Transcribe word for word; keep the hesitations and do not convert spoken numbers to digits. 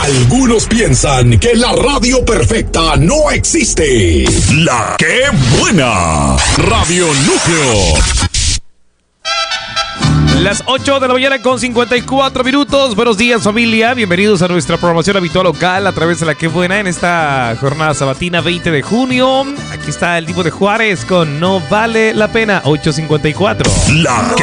Algunos piensan que la radio perfecta no existe. La que buena. Radio Núcleo. Las ocho de la mañana con cincuenta y cuatro minutos. Buenos días, familia. Bienvenidos a nuestra programación habitual local a través de la que buena en esta jornada sabatina veinte de junio. Aquí está el Divo de Juárez con No Vale la Pena, ocho cincuenta y cuatro. La